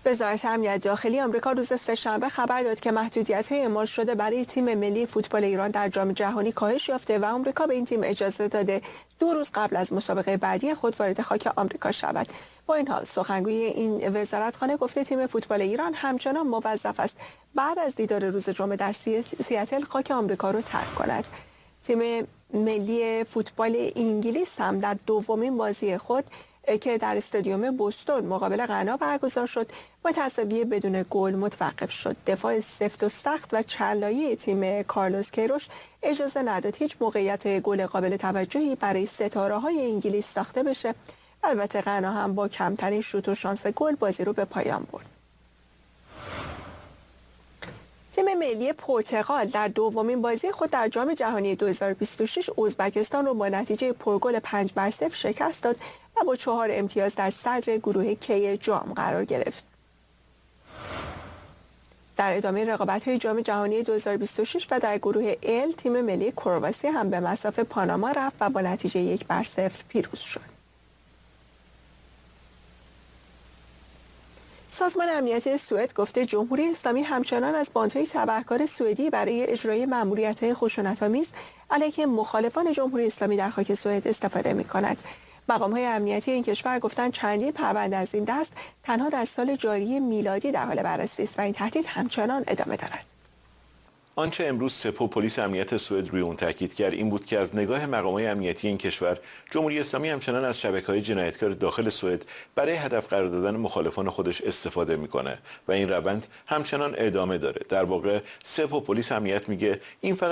وزارت امنیت داخلی آمریکا روز سه‌شنبه خبر داد که محدودیت‌های اعمال شده برای تیم ملی فوتبال ایران در جام جهانی کاهش یافته و آمریکا به این تیم اجازه داده 2 روز قبل از مسابقه بعدی خود وارد خاک آمریکا شود. با این حال سخنگوی این وزارتخانه گفته تیم فوتبال ایران همچنان موظف است بعد از دیدار روز جمعه در سیاتل خاک آمریکا را ترک کند. تیم ملی فوتبال انگلیس هم در دومین بازی خود که در استادیوم بوستون مقابل غنا برگزار شد با تساوی بدون گل متوقف شد. دفاع سفت و سخت و چندلایه تیم کارلوس کیروش اجازه نداد هیچ موقعیت گل قابل توجهی برای ستاره‌های انگلیس ساخته بشه. البته غنا هم با کمترین شوت و شانس گل بازی رو به پایان برد. تیم ملی پرتغال در دومین بازی خود در جام جهانی 2026 ازبکستان را با نتیجه پرگل 5-0 شکست داد و با 4 امتیاز در صدر گروه کی جام قرار گرفت. در ادامه رقابت‌های جام جهانی 2026 و در گروه ال تیم ملی کرواسی هم به مصاف پاناما رفت و با نتیجه 1-0 پیروز شد. سازمان امنیتی سوئد گفته جمهوری اسلامی همچنان از باندهای تبهکار سوئدی برای اجرای مأموریت‌های خشونت‌آمیز علیه مخالفان جمهوری اسلامی در خاک سوئد استفاده می‌کند. مقام‌های امنیتی این کشور گفتند چندین پرونده از این دست تنها در سال جاری میلادی در حال بررسی است و این تهدید همچنان ادامه دارد. آنچه امروز سپاه پلیس امنیت سوئد روی اون تاکید کرد این بود که از نگاه مقامات امنیتی این کشور جمهوری اسلامی همچنان از شبکه‌های جنایتکار داخل سوئد برای هدف قرار دادن مخالفان خودش استفاده میکنه و این روند همچنان ادامه داره. در واقع سپاه پلیس امنیت میگه این فقط